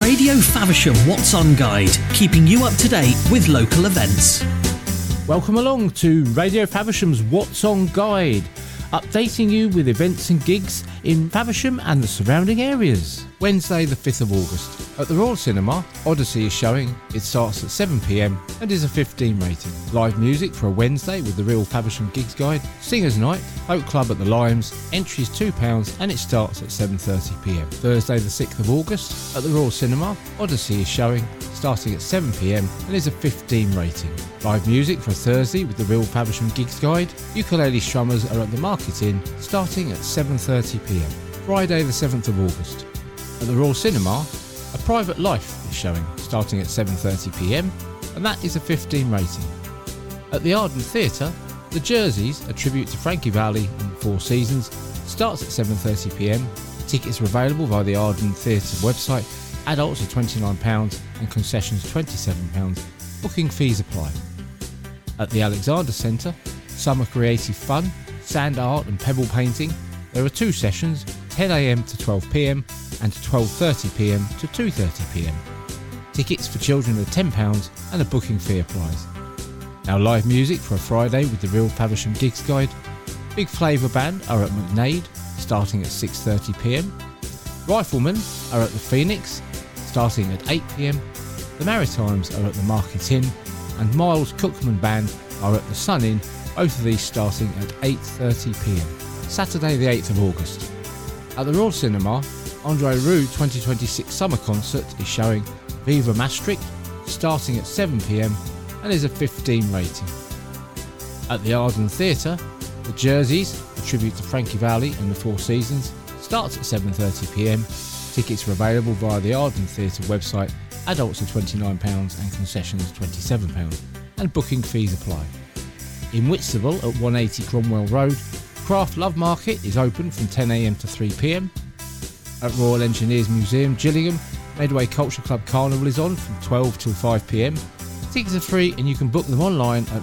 Radio Faversham What's On Guide, keeping you up to date with local events. Welcome along to Radio Faversham's What's On Guide, updating you with events and gigs in Faversham and the surrounding areas. Wednesday the 5th of August. At the Royal Cinema, Odyssey is showing. It starts at 7pm and is a 15 rating. Live music for a Wednesday with the Real Faversham Gigs Guide. Singers Night, Oak Club at the Limes. Entries £2 and it starts at 7:30pm. Thursday the 6th of August. At the Royal Cinema, Odyssey is showing. Starting at 7pm and is a 15 rating. Live music for a Thursday with the Real Faversham Gigs Guide. Ukulele Strummers are at the Market Inn, starting at 7:30pm. Friday the 7th of August. At the Royal Cinema, A Private Life is showing, starting at 7:30pm, and that is a 15 rating. At the Arden Theatre, The Jerseys, a tribute to Frankie Valli and the Four Seasons, starts at 7:30pm. Tickets are available via the Arden Theatre website. Adults are £29 and concessions £27. Booking fees apply. At the Alexander Centre, Summer Creative Fun, Sand Art and Pebble Painting, there are two sessions, 10am to 12pm and 12:30pm to 2:30pm. Tickets for children are £10 and a booking fee applies. Now live music for a Friday with the Real Faversham Gigs Guide. Big Flavour Band are at McNade, starting at 6:30pm. Riflemen are at the Phoenix, starting at 8pm. The Maritimes are at the Market Inn, and Miles Cookman Band are at the Sun Inn, both of these starting at 8:30pm. Saturday the 8th of August. At the Royal Cinema, Andre Rieu 2026 Summer Concert is showing. Viva Maastricht, starting at 7pm and is a 15 rating. At the Arden Theatre, The Jerseys, a tribute to Frankie Valli and the Four Seasons, starts at 7:30pm. Tickets are available via the Arden Theatre website. Adults are £29 and concessions £27, and booking fees apply. In Whitstable at 180 Cromwell Road, Craft Love Market is open from 10am to 3pm. At Royal Engineers Museum, Gillingham, Medway Culture Club Carnival is on from 12 till 5pm. Tickets are free and you can book them online at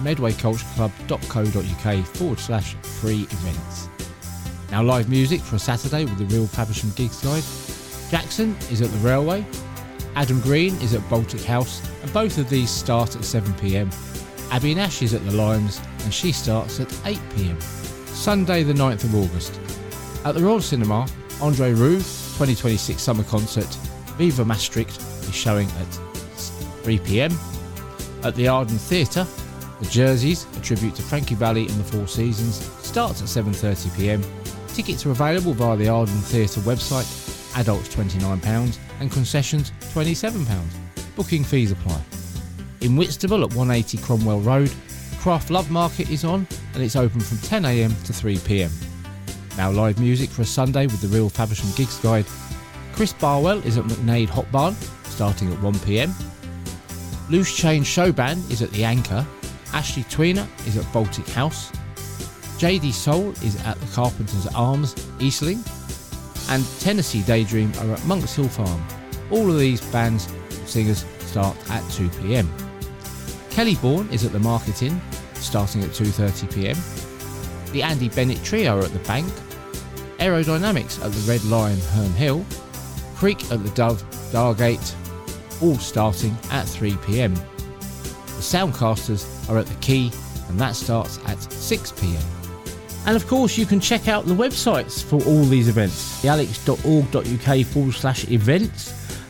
medwaycultureclub.co.uk/free events. Now live music for a Saturday with the Real Faversham Gigs Guide. Jackson is at the Railway. Adam Green is at Baltic House, and both of these start at 7pm. Abby Nash is at the Limes and she starts at 8pm. Sunday the 9th of August. At the Royal Cinema, Andre Rieu 2026 Summer Concert Viva Maastricht is showing at 3pm. At the Arden Theatre, The Jerseys, a tribute to Frankie Valli and the Four Seasons, starts at 7:30pm. Tickets are available via the Arden Theatre website. Adults £29 and concessions £27. Booking fees apply. In Whitstable at 180 Cromwell Road, Craft Love Market is on and it's open from 10am to 3pm. Now live music for a Sunday with the Real Faversham Gigs Guide. Chris Barwell is at McNade Hot Barn, starting at 1pm. Loose Change Show Band is at the Anchor. Ashley Tweener is at Baltic House. JD Soul is at the Carpenter's Arms, Eastling. And Tennessee Daydream are at Monks Hill Farm. All of these bands and singers start at 2pm. Kellybourne is at the Market Inn, starting at 2:30pm. The Andy Bennett Trio are at the Bank. Aerodynamics at the Red Lion, Herne Hill. Creek at the Dove, Dargate, all starting at 3pm. The Soundcasters are at the Quay, and that starts at 6pm. And of course, you can check out the websites for all these events. thealex.org.uk/events,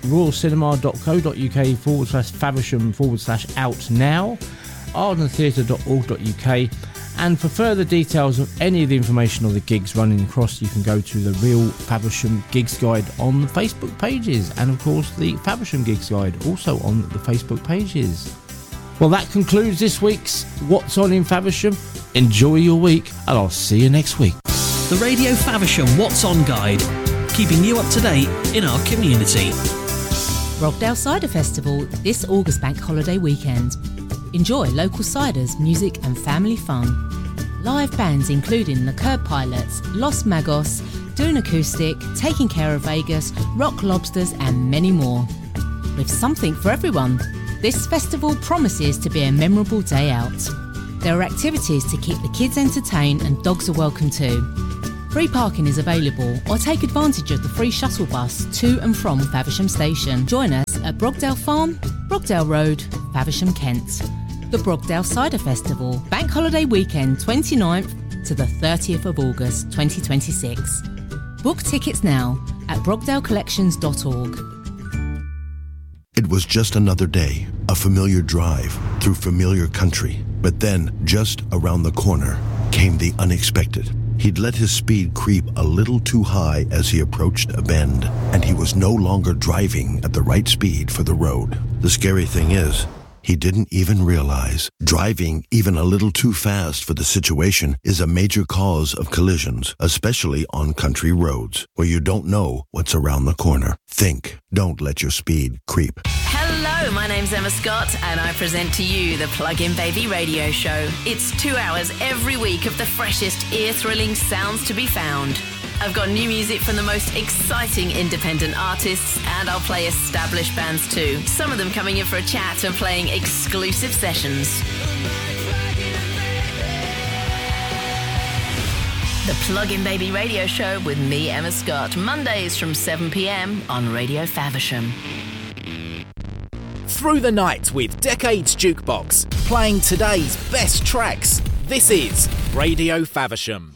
royalcinema.co.uk/Faversham/out now, ardentheatre.org.uk. And for further details of any of the information on the gigs running across, you can go to the Real Faversham Gigs Guide on the Facebook pages, and of course the Faversham Gigs Guide also on the Facebook pages. Well, that concludes this week's What's On in Faversham. Enjoy your week, and I'll see you next week. The Radio Faversham What's On Guide, keeping you up to date in our community. Rogdale Cider Festival this August bank holiday weekend. Enjoy local ciders, music and family fun. Live bands including the Curb Pilots, Los Magos, Dune Acoustic, Taking Care of Vegas, Rock Lobsters and many more. With something for everyone, this festival promises to be a memorable day out. There are activities to keep the kids entertained and dogs are welcome too. Free parking is available, or take advantage of the free shuttle bus to and from Faversham Station. Join us at Brogdale Farm, Brogdale Road, Faversham, Kent. The Brogdale Cider Festival, Bank Holiday Weekend 29th to the 30th of August 2026. Book tickets now at brogdalecollections.org. It was just another day, a familiar drive through familiar country. But then, just around the corner, came the unexpected. He'd let his speed creep a little too high as he approached a bend, and he was no longer driving at the right speed for the road. The scary thing is, he didn't even realize driving even a little too fast for the situation is a major cause of collisions, especially on country roads where you don't know what's around the corner. Think, don't let your speed creep. Hello, my name's Emma Scott and I present to you the Plug-in Baby radio show. It's 2 hours every week of the freshest, ear-thrilling sounds to be found. I've got new music from the most exciting independent artists, and I'll play established bands too. Some of them coming in for a chat and playing exclusive sessions. The Plug-in Baby radio show with me, Emma Scott, Mondays from 7 p.m. on Radio Faversham. Through the night with Decades Jukebox, playing today's best tracks. This is Radio Faversham.